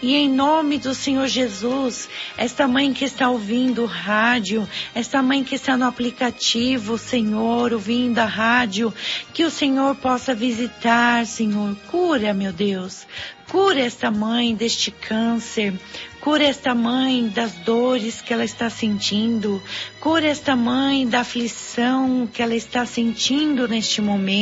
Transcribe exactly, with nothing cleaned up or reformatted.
E em nome do Senhor Jesus, esta mãe que está ouvindo o rádio, esta mãe que está no aplicativo, Senhor, ouvindo a rádio, que o Senhor possa visitar, Senhor. Cura, meu Deus. Cura esta mãe deste câncer. Cura esta mãe das dores que ela está sentindo. Cura esta mãe da aflição que ela está sentindo neste momento.